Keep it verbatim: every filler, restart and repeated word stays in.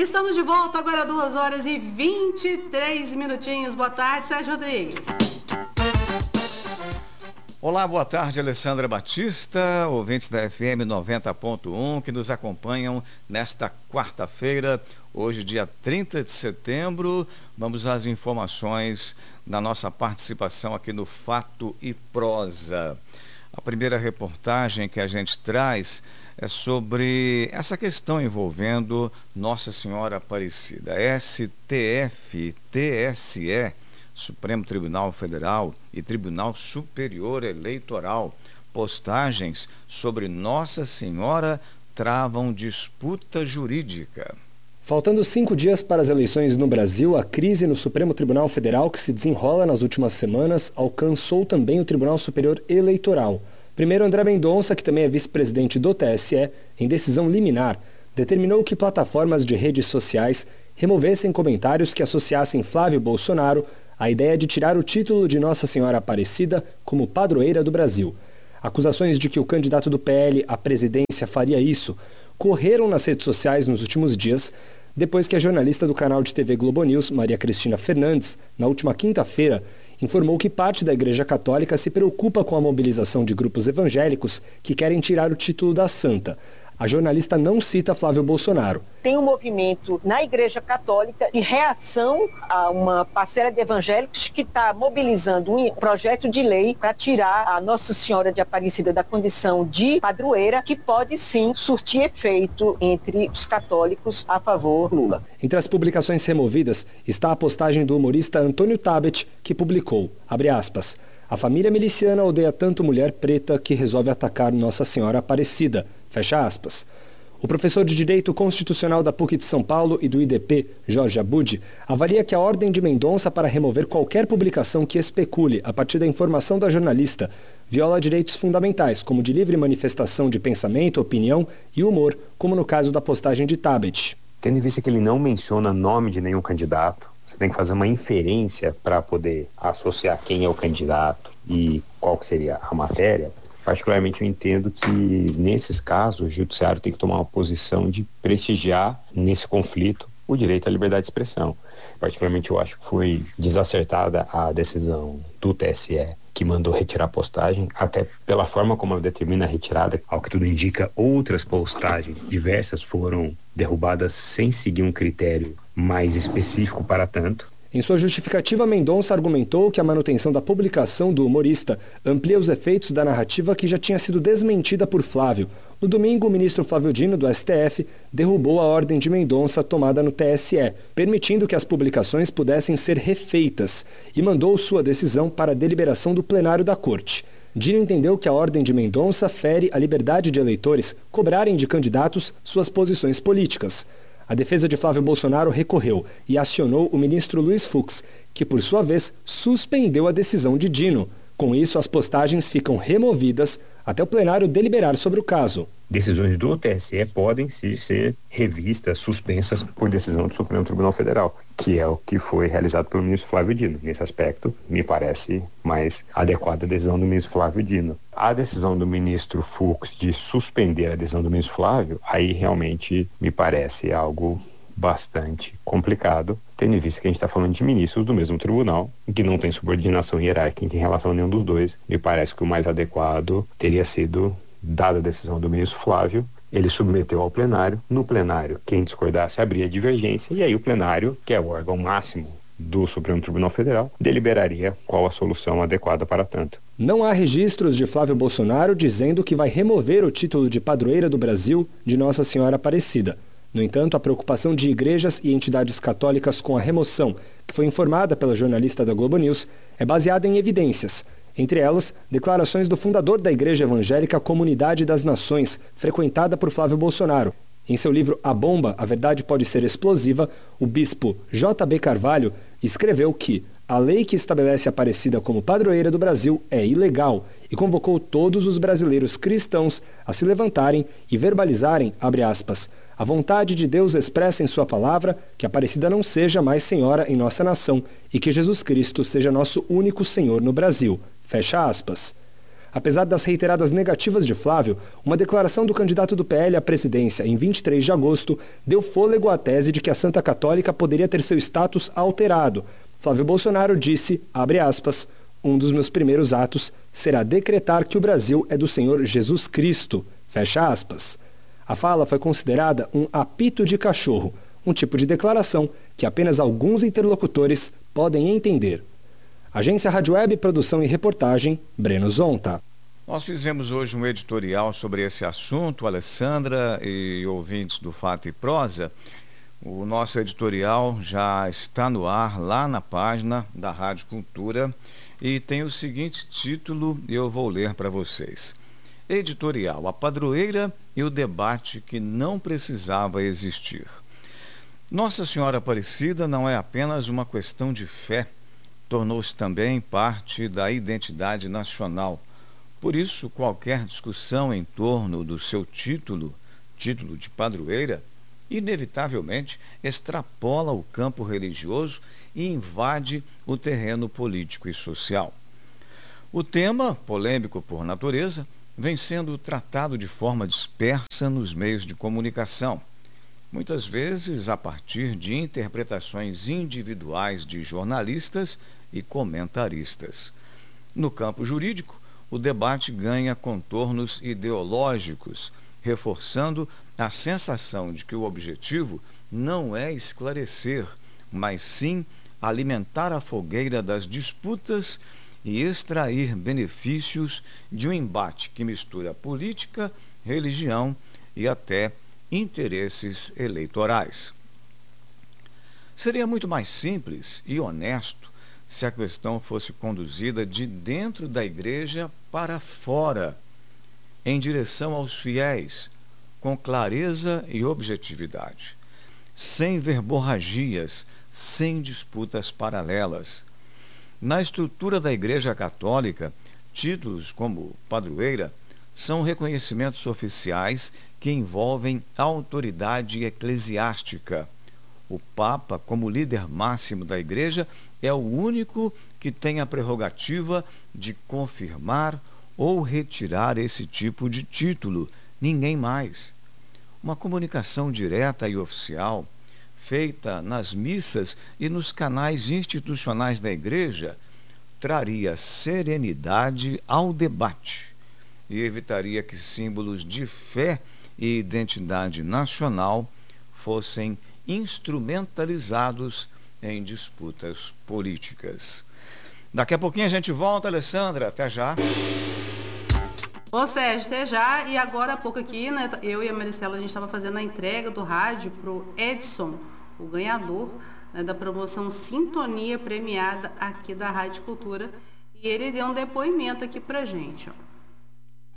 Estamos de volta agora, duas horas e vinte e três minutinhos. Boa tarde, Sérgio Rodrigues. Olá, boa tarde, Alessandra Batista, ouvintes da F M noventa ponto um, que nos acompanham nesta quarta-feira, hoje, dia trinta de setembro. Vamos às informações da nossa participação aqui no Fato e Prosa. A primeira reportagem que a gente traz é sobre essa questão envolvendo Nossa Senhora Aparecida. S T F, T S E, Supremo Tribunal Federal e Tribunal Superior Eleitoral, postagens sobre Nossa Senhora travam disputa jurídica. Faltando cinco dias para as eleições no Brasil, a crise no Supremo Tribunal Federal, que se desenrola nas últimas semanas, alcançou também o Tribunal Superior Eleitoral. Primeiro, André Mendonça, que também é vice-presidente do T S E, em decisão liminar, determinou que plataformas de redes sociais removessem comentários que associassem Flávio Bolsonaro à ideia de tirar o título de Nossa Senhora Aparecida como padroeira do Brasil. Acusações de que o candidato do P L à presidência faria isso correram nas redes sociais nos últimos dias, depois que a jornalista do canal de T V Globo News, Maria Cristina Fernandes, na última quinta-feira, informou que parte da Igreja Católica se preocupa com a mobilização de grupos evangélicos que querem tirar o título da santa. A jornalista não cita Flávio Bolsonaro. Tem um movimento na Igreja Católica de reação a uma parcela de evangélicos que está mobilizando um projeto de lei para tirar a Nossa Senhora de Aparecida da condição de padroeira, que pode sim surtir efeito entre os católicos a favor Lula. Entre as publicações removidas está a postagem do humorista Antônio Tabet, que publicou, abre aspas, "A família miliciana odeia tanto mulher preta que resolve atacar Nossa Senhora Aparecida", fecha aspas. O professor de Direito Constitucional da P U C de São Paulo e do I D P, Jorge Abud, avalia que a ordem de Mendonça para remover qualquer publicação que especule, a partir da informação da jornalista, viola direitos fundamentais, como de livre manifestação de pensamento, opinião e humor, como no caso da postagem de Tabet. Tendo em vista que ele não menciona nome de nenhum candidato, você tem que fazer uma inferência para poder associar quem é o candidato e qual que seria a matéria. Particularmente eu entendo que nesses casos o judiciário tem que tomar uma posição de prestigiar nesse conflito o direito à liberdade de expressão. Particularmente eu acho que foi desacertada a decisão do T S E, que mandou retirar a postagem, até pela forma como ela determina a retirada. Ao que tudo indica, outras postagens diversas foram derrubadas sem seguir um critério mais específico para tanto. Em sua justificativa, Mendonça argumentou que a manutenção da publicação do humorista amplia os efeitos da narrativa que já tinha sido desmentida por Flávio. No domingo, o ministro Flávio Dino, do S T F, derrubou a ordem de Mendonça tomada no T S E, permitindo que as publicações pudessem ser refeitas, e mandou sua decisão para a deliberação do plenário da Corte. Dino entendeu que a ordem de Mendonça fere a liberdade de eleitores cobrarem de candidatos suas posições políticas. A defesa de Flávio Bolsonaro recorreu e acionou o ministro Luiz Fux, que, por sua vez, suspendeu a decisão de Dino. Com isso, as postagens ficam removidas até o plenário deliberar sobre o caso. Decisões do T S E podem sim ser revistas, suspensas por decisão do Supremo Tribunal Federal, que é o que foi realizado pelo ministro Flávio Dino. Nesse aspecto, me parece mais adequada a decisão do ministro Flávio Dino. A decisão do ministro Fux de suspender a decisão do ministro Flávio, aí realmente me parece algo bastante complicado, tendo em vista que a gente está falando de ministros do mesmo tribunal, que não tem subordinação hierárquica em relação a nenhum dos dois. Me parece que o mais adequado teria sido, dada a decisão do ministro Flávio, ele submeteu ao plenário. No plenário, quem discordasse abria divergência, e aí o plenário, que é o órgão máximo do Supremo Tribunal Federal, deliberaria qual a solução adequada para tanto. Não há registros de Flávio Bolsonaro dizendo que vai remover o título de padroeira do Brasil de Nossa Senhora Aparecida. No entanto, a preocupação de igrejas e entidades católicas com a remoção, que foi informada pela jornalista da Globo News, é baseada em evidências. Entre elas, declarações do fundador da Igreja Evangélica Comunidade das Nações, frequentada por Flávio Bolsonaro. Em seu livro A Bomba, a Verdade Pode Ser Explosiva, o bispo J B Carvalho escreveu que a lei que estabelece a Aparecida como padroeira do Brasil é ilegal e convocou todos os brasileiros cristãos a se levantarem e verbalizarem, abre aspas, a vontade de Deus expressa em sua palavra que a Aparecida não seja mais senhora em nossa nação e que Jesus Cristo seja nosso único Senhor no Brasil. Fecha aspas. Apesar das reiteradas negativas de Flávio, uma declaração do candidato do P L à presidência em vinte e três de agosto deu fôlego à tese de que a Santa Católica poderia ter seu status alterado. Flávio Bolsonaro disse, abre aspas, um dos meus primeiros atos será decretar que o Brasil é do Senhor Jesus Cristo, fecha aspas. A fala foi considerada um apito de cachorro, um tipo de declaração que apenas alguns interlocutores podem entender. Agência Rádio Web, produção e reportagem, Breno Zonta. Nós fizemos hoje um editorial sobre esse assunto, Alessandra e ouvintes do Fato e Prosa. O nosso editorial já está no ar lá na página da Rádio Cultura e tem o seguinte título, e eu vou ler para vocês. Editorial: A Padroeira e o Debate que Não Precisava Existir. Nossa Senhora Aparecida não é apenas uma questão de fé, tornou-se também parte da identidade nacional. Por isso, qualquer discussão em torno do seu título, título de padroeira, inevitavelmente extrapola o campo religioso e invade o terreno político e social. O tema, polêmico por natureza, vem sendo tratado de forma dispersa nos meios de comunicação, muitas vezes a partir de interpretações individuais de jornalistas e comentaristas. No campo jurídico, o debate ganha contornos ideológicos, reforçando a sensação de que o objetivo não é esclarecer, mas sim alimentar a fogueira das disputas e extrair benefícios de um embate que mistura política, religião e até interesses eleitorais. Seria muito mais simples e honesto se a questão fosse conduzida de dentro da igreja para fora, em direção aos fiéis, com clareza e objetividade, sem verborragias, sem disputas paralelas. Na estrutura da Igreja Católica, títulos como padroeira são reconhecimentos oficiais que envolvem a autoridade eclesiástica. O Papa, como líder máximo da Igreja, é o único que tem a prerrogativa de confirmar ou retirar esse tipo de título, ninguém mais. Uma comunicação direta e oficial, feita nas missas e nos canais institucionais da Igreja, traria serenidade ao debate e evitaria que símbolos de fé e identidade nacional fossem instrumentalizados em disputas políticas. Daqui a pouquinho a gente volta, Alessandra. Até já. Ô Sérgio, até já. E agora há pouco aqui, né, eu e a Maricela, a gente estava fazendo a entrega do rádio pro Edson, o ganhador, né, da promoção Sintonia premiada aqui da Rádio Cultura. E ele deu um depoimento aqui pra gente, ó.